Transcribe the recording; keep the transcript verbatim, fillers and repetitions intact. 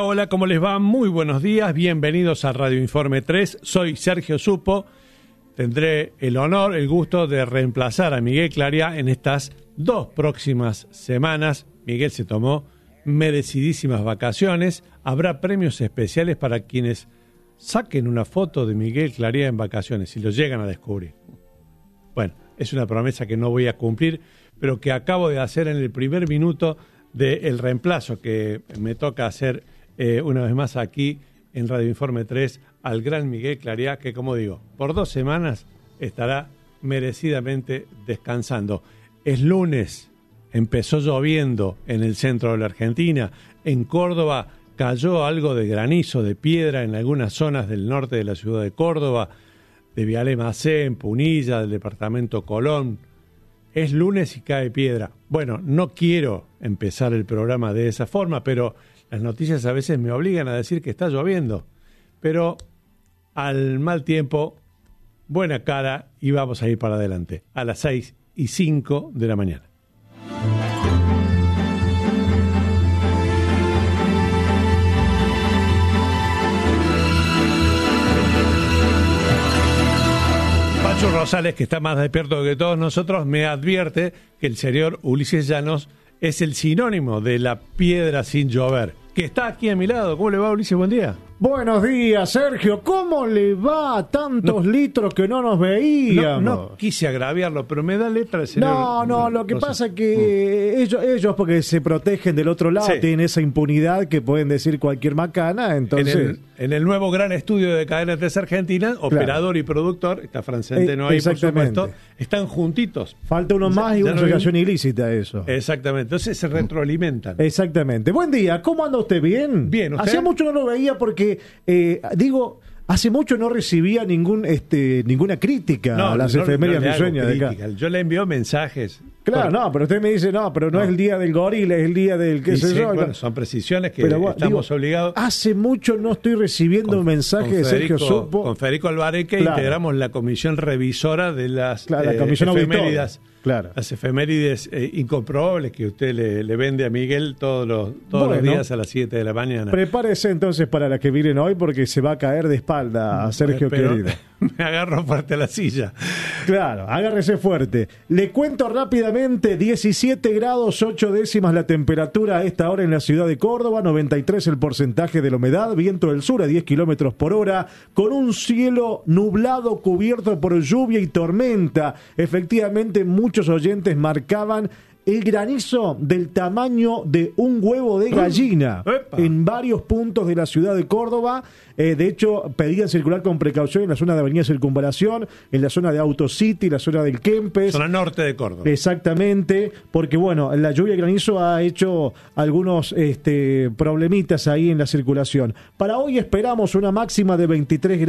hola, ¿cómo les va? Muy buenos días, bienvenidos a Radio Informe tres. Soy Sergio Supo. Tendré el honor, el gusto de reemplazar a Miguel Clariá en estas dos próximas semanas. Miguel se tomó merecidísimas vacaciones. Habrá premios especiales para quienes saquen una foto de Miguel Clariá en vacaciones, si lo llegan a descubrir. Bueno, es una promesa que no voy a cumplir, pero que acabo de hacer en el primer minuto del reemplazo que me toca hacer eh, una vez más aquí en Radio Informe tres al gran Miguel Clariá, que como digo, por dos semanas estará merecidamente descansando. Es lunes, empezó lloviendo en el centro de la Argentina, en Córdoba cayó algo de granizo, de piedra en algunas zonas del norte de la ciudad de Córdoba, de Vialé Macé, en Punilla, del departamento Colón. Es lunes y cae piedra. Bueno, no quiero empezar el programa de esa forma, pero las noticias a veces me obligan a decir que está lloviendo. Pero al mal tiempo, buena cara y vamos a ir para adelante. A las seis y cinco de la mañana. Pacho Rosales, que está más despierto que todos nosotros, me advierte que el señor Ulises Llanos es el sinónimo de la piedra sin llover, que está aquí a mi lado. ¿Cómo le va, Ulises? Buen día. Buenos días, Sergio. ¿Cómo le va? Tantos no, litros que no nos veíamos. No, no quise agraviarlo, pero me da letra el señor. No, no, lo que no pasa es que mm. ellos, ellos, porque se protegen del otro lado, sí, tienen esa impunidad que pueden decir cualquier macana, entonces... En el, en el nuevo gran estudio de Cadena tres Argentina, operador claro. y productor, está Fran Centeno ahí, por supuesto, están juntitos. Falta uno más y una asociación no ilícita, eso. Exactamente, entonces se retroalimentan. Exactamente. Buen día, ¿cómo anda usted? ¿Bien? Bien, ¿usted? Hacía mucho no lo veía porque... Eh, digo, hace mucho no recibía ningún este ninguna crítica no, a las no, efemérides no risueñas de acá. Yo le envío mensajes. Claro, no, pero usted me dice, no, pero no, no. es el día del gorila, es el día del qué sé sí, yo. Bueno, son precisiones que pero, estamos digo, obligados. Hace mucho no estoy recibiendo con, mensajes de Sergio Supo. Con Federico Alvareque claro. integramos la comisión revisora de las claro, la comisión eh, efemérides. Claro. Las efemérides eh, incomprobables que usted le, le vende a Miguel todos los todos bueno, los días a las siete de la mañana. Prepárese entonces para la que vienen hoy porque se va a caer de espalda a Sergio Pero, querido. Me agarro fuerte a la silla. Claro, agárrese fuerte. Le cuento rápidamente, diecisiete grados ocho décimas la temperatura a esta hora en la ciudad de Córdoba, noventa y tres el porcentaje de la humedad, viento del sur a diez kilómetros por hora, con un cielo nublado cubierto por lluvia y tormenta. Efectivamente, muchos oyentes marcaban el granizo del tamaño de un huevo de gallina ¡Epa! En varios puntos de la ciudad de Córdoba. Eh, de hecho, pedían circular con precaución en la zona de Avenida Circunvalación, en la zona de Autocity, la zona del Kempes. Zona norte de Córdoba. Exactamente, porque bueno, la lluvia y granizo ha hecho algunos este, problemitas ahí en la circulación. Para hoy esperamos una máxima de veintitrés grados.